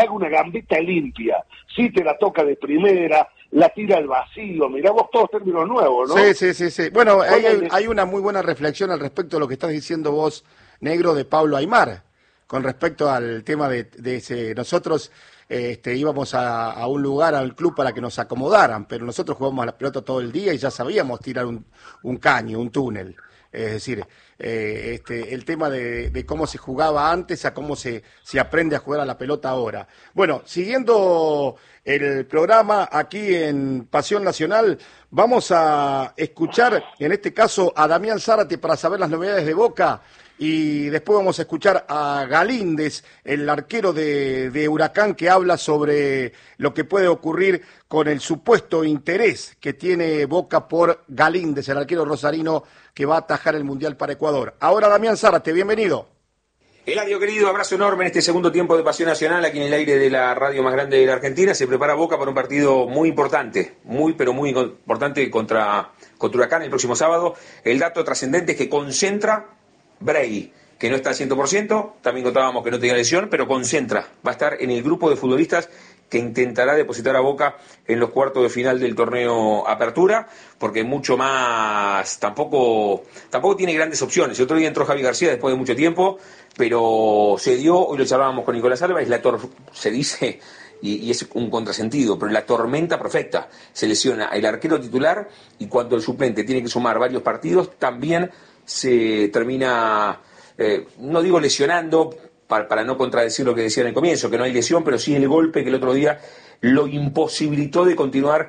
haga una gambeta limpia, si te la toca de primera, la tira al vacío, mirá vos todos términos nuevos, ¿no? Sí. Bueno, hay una muy buena reflexión al respecto de lo que estás diciendo vos, Negro, de Pablo Aimar, con respecto al tema de ese, nosotros íbamos a un lugar, al club, para que nos acomodaran, pero nosotros jugábamos a la pelota todo el día y ya sabíamos tirar un caño, un túnel. Es decir, el tema de cómo se jugaba antes a cómo se aprende a jugar a la pelota ahora. Bueno, siguiendo el programa aquí en Pasión Nacional, vamos a escuchar, en este caso, a Damián Zárate para saber las novedades de Boca, y después vamos a escuchar a Galíndez, el arquero de Huracán, que habla sobre lo que puede ocurrir con el supuesto interés que tiene Boca por Galíndez, el arquero rosarino que va a atajar el Mundial para Ecuador. Ahora Damián Zárate, bienvenido. Eladio, querido, abrazo enorme en este segundo tiempo de Pasión Nacional, aquí en el aire de la radio más grande de la Argentina. Se prepara Boca para un partido muy importante, muy importante contra Huracán el próximo sábado. El dato trascendente es que concentra Bray, que no está al 100%, también contábamos que no tenía lesión, pero concentra, va a estar en el grupo de futbolistas que intentará depositar a Boca en los cuartos de final del torneo Apertura, porque mucho más, tampoco tiene grandes opciones. El otro día entró Javi García después de mucho tiempo, pero se dio, hoy lo charlábamos con Nicolás Álvarez, se dice, y es un contrasentido, pero la tormenta perfecta. Se lesiona el arquero titular y cuando el suplente tiene que sumar varios partidos, también se termina, no digo lesionando, para no contradecir lo que decía en el comienzo, que no hay lesión, pero sí el golpe que el otro día lo imposibilitó de continuar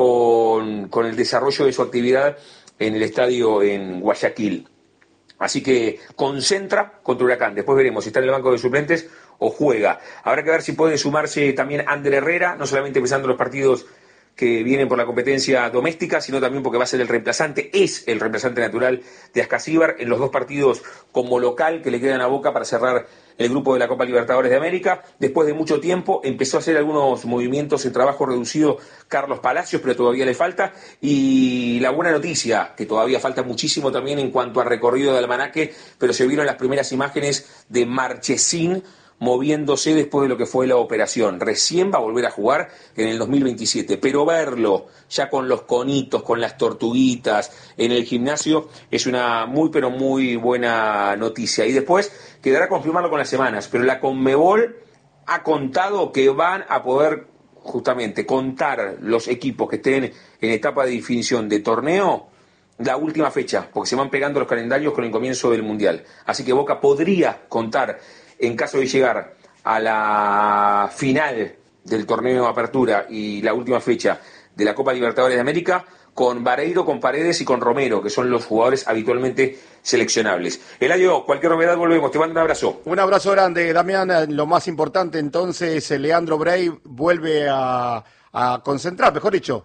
con el desarrollo de su actividad en el estadio en Guayaquil. Así que concentra contra Huracán. Después veremos si está en el banco de suplentes o juega. Habrá que ver si puede sumarse también Ander Herrera, no solamente empezando los partidos que vienen por la competencia doméstica, sino también porque va a ser el reemplazante, es el reemplazante natural de Ascasíbar en los dos partidos como local que le quedan a Boca para cerrar el grupo de la Copa Libertadores de América. Después de mucho tiempo empezó a hacer algunos movimientos en trabajo reducido Carlos Palacios, pero todavía le falta. Y la buena noticia, que todavía falta muchísimo también en cuanto a recorrido de almanaque, pero se vieron las primeras imágenes de Marchesín moviéndose después de lo que fue la operación. Recién va a volver a jugar en el 2027, pero verlo ya con los conitos, con las tortuguitas en el gimnasio es una muy pero muy buena noticia. Y después quedará confirmarlo con las semanas, pero la Conmebol ha contado que van a poder justamente contar los equipos que estén en etapa de definición de torneo la última fecha, porque se van pegando los calendarios con el comienzo del Mundial. Así que Boca podría contar, en caso de llegar a la final del torneo Apertura y la última fecha de la Copa Libertadores de América, con Vareiro, con Paredes y con Romero, que son los jugadores habitualmente seleccionables. Eladio, cualquier novedad volvemos. Te mando un abrazo. Un abrazo grande, Damián. Lo más importante entonces, Leandro Bray vuelve a concentrar, mejor dicho,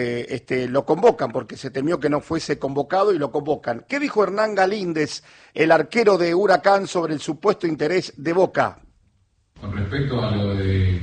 lo convocan porque se temió que no fuese convocado y lo convocan. ¿Qué dijo Hernán Galíndez, el arquero de Huracán, sobre el supuesto interés de Boca? Con respecto a lo de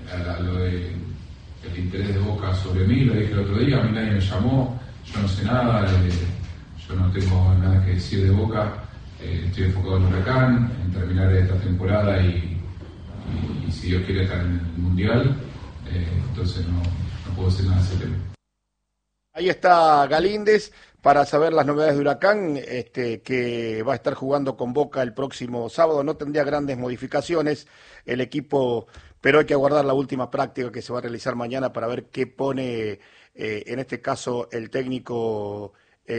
el interés de Boca sobre mí, lo dije el otro día, a mí nadie me llamó, yo no sé nada, yo no tengo nada que decir de Boca, estoy enfocado en Huracán, en terminar esta temporada y si Dios quiere estar en el Mundial. Entonces no puedo decir nada de ese tema. Ahí está Galíndez para saber las novedades de Huracán, que va a estar jugando con Boca el próximo sábado. No tendría grandes modificaciones el equipo, pero hay que aguardar la última práctica que se va a realizar mañana para ver qué pone, en este caso, el técnico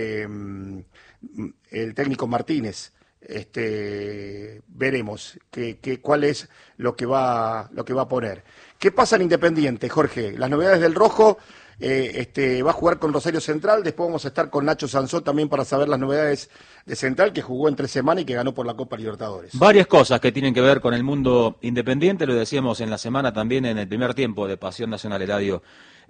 Martínez. Veremos cuál es lo que va a poner. ¿Qué pasa en Independiente, Jorge? Las novedades del Rojo, va a jugar con Rosario Central, después vamos a estar con Nacho Sansó también para saber las novedades de Central, que jugó entre semana y que ganó por la Copa Libertadores. Varias cosas que tienen que ver con el mundo independiente, lo decíamos en la semana también en el primer tiempo de Pasión Nacional Eladio.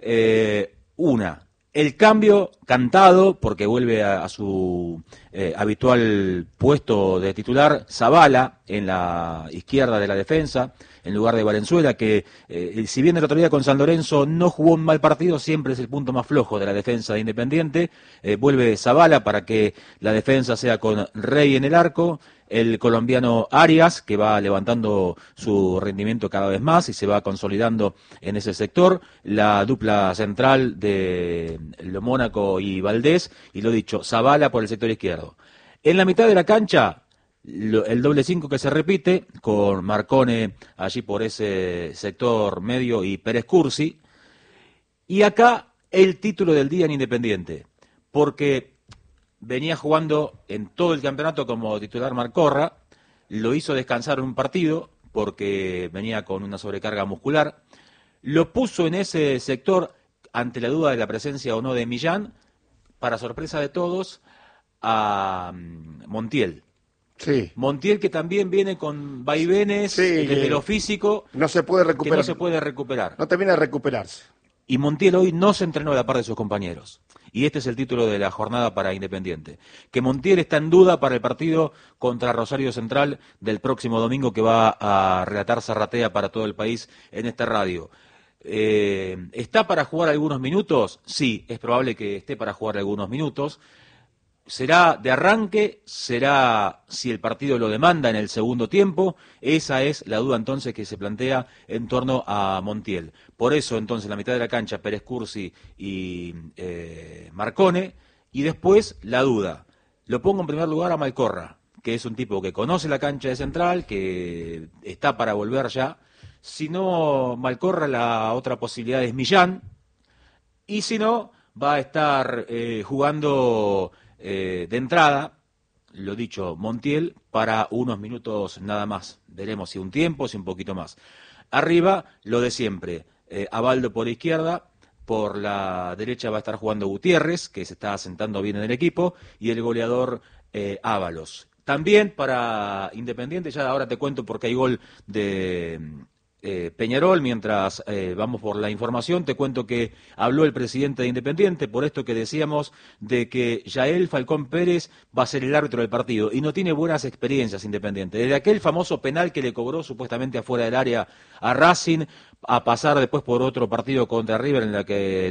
El cambio cantado, porque vuelve a su habitual puesto de titular, Zabala en la izquierda de la defensa, en lugar de Valenzuela, que si bien el otro día con San Lorenzo no jugó un mal partido, siempre es el punto más flojo de la defensa de Independiente. Vuelve Zabala para que la defensa sea con Rey en el arco, el colombiano Arias, que va levantando su rendimiento cada vez más y se va consolidando en ese sector, la dupla central de Mónaco y Valdés, y lo dicho, Zabala por el sector izquierdo. En la mitad de la cancha, el doble 5 que se repite, con Marcone allí por ese sector medio y Pérez Cursi, y acá el título del día en Independiente, porque venía jugando en todo el campeonato como titular Malcorra, lo hizo descansar en un partido porque venía con una sobrecarga muscular, lo puso en ese sector ante la duda de la presencia o no de Millán, para sorpresa de todos, a Montiel. Sí. Montiel, que también viene con vaivenes desde lo físico, no se puede recuperar. que no se puede recuperar. No termina de recuperarse. Y Montiel hoy no se entrenó a la par de sus compañeros. Y este es el título de la jornada para Independiente. Que Montiel está en duda para el partido contra Rosario Central del próximo domingo, que va a relatar Zarratea para todo el país en esta radio. ¿Está para jugar algunos minutos? Sí, es probable que esté para jugar algunos minutos. ¿Será de arranque? ¿Será si el partido lo demanda en el segundo tiempo? Esa es la duda entonces que se plantea en torno a Montiel. Por eso entonces en la mitad de la cancha Pérez Cursi y Marcone, y después la duda. Lo pongo en primer lugar a Malcorra, que es un tipo que conoce la cancha de Central, que está para volver ya. Si no Malcorra, la otra posibilidad es Millán, y si no va a estar jugando de entrada, lo dicho, Montiel, para unos minutos nada más. Veremos si un tiempo, si un poquito más. Arriba, lo de siempre. Abaldo por izquierda, por la derecha va a estar jugando Gutiérrez, que se está asentando bien en el equipo, y el goleador Ábalos. También para Independiente, ya ahora te cuento porque hay gol de Peñarol. Mientras vamos por la información, te cuento que habló el presidente de Independiente, por esto que decíamos de que Yael Falcón Pérez va a ser el árbitro del partido, y no tiene buenas experiencias Independiente. Desde aquel famoso penal que le cobró supuestamente afuera del área a Racing, a pasar después por otro partido contra River en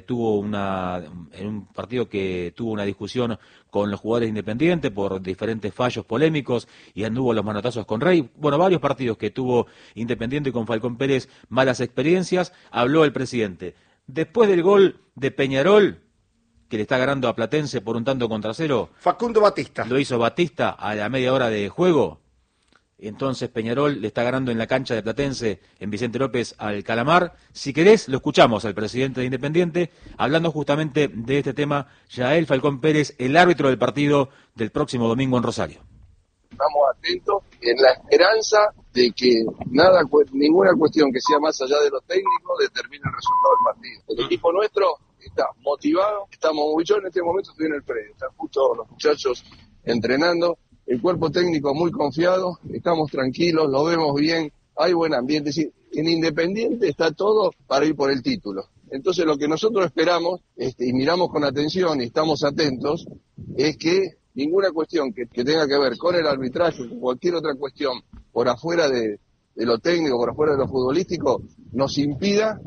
un partido que tuvo una discusión con los jugadores Independientes por diferentes fallos polémicos y anduvo los manotazos con Rey. Bueno, varios partidos que tuvo Independiente con Falcón Pérez, malas experiencias. Habló el presidente. Después del gol de Peñarol, que le está ganando a Platense por un tanto contra cero, Facundo Batista. Lo hizo Batista a la media hora de juego. Entonces Peñarol le está ganando en la cancha de Platense, en Vicente López, al Calamar. Si querés, lo escuchamos al presidente de Independiente, hablando justamente de este tema, Yael Falcón Pérez, el árbitro del partido del próximo domingo en Rosario. Estamos atentos en la esperanza de que ninguna cuestión que sea más allá de lo técnico determine el resultado del partido. El equipo nuestro está motivado, yo en este momento estoy en el predio, están justo los muchachos entrenando. El cuerpo técnico muy confiado, estamos tranquilos, lo vemos bien, hay buen ambiente. Es decir, en Independiente está todo para ir por el título. Entonces lo que nosotros esperamos, y miramos con atención y estamos atentos, es que ninguna cuestión que tenga que ver con el arbitraje o con cualquier otra cuestión por afuera de lo técnico, por afuera de lo futbolístico, nos impida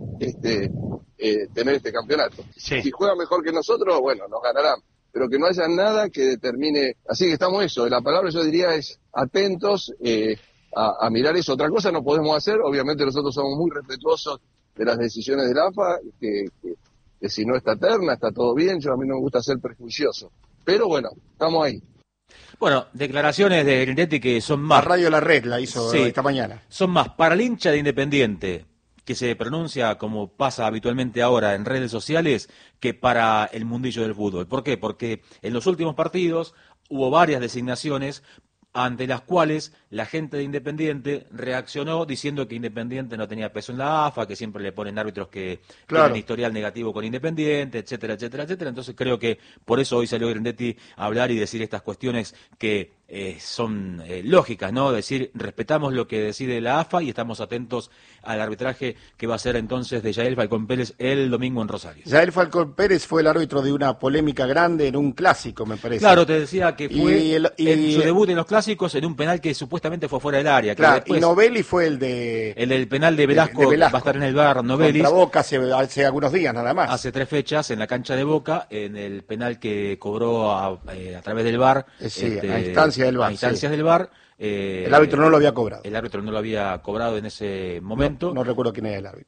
tener este campeonato. Sí. Si juega mejor que nosotros, bueno, nos ganarán. Pero que no haya nada que determine, así que estamos eso, la palabra yo diría es atentos a mirar eso. Otra cosa no podemos hacer, obviamente nosotros somos muy respetuosos de las decisiones del AFA, que si no está terna, está todo bien, a mí no me gusta ser prejuicioso, pero bueno, estamos ahí. Bueno, declaraciones de Grindetti que son más... La radio La Red la hizo esta mañana. Son más para el hincha de Independiente, que se pronuncia como pasa habitualmente ahora en redes sociales, que para el mundillo del fútbol. ¿Por qué? Porque en los últimos partidos hubo varias designaciones ante las cuales la gente de Independiente reaccionó diciendo que Independiente no tenía peso en la AFA, que siempre le ponen árbitros que tienen historial negativo con Independiente, etcétera, etcétera, etcétera. Entonces creo que por eso hoy salió Grindetti a hablar y decir estas cuestiones que son lógicas, ¿no? Decir, respetamos lo que decide la AFA y estamos atentos al arbitraje que va a ser entonces de Yael Falcón Pérez el domingo en Rosario. Yael Falcón Pérez fue el árbitro de una polémica grande en un clásico, me parece. Claro, te decía que fue en su debut en los clásicos en un penal que supuestamente fue fuera del área. Claro, después, y Novelli fue el del penal de Velasco, va a estar en el VAR, Novelli. Contra Boca hace algunos días nada más. Hace 3 fechas en la cancha de Boca, en el penal que cobró a través del VAR. A instancias del VAR. del VAR, el árbitro no lo había cobrado. El árbitro no lo había cobrado en ese momento. No recuerdo quién era el árbitro.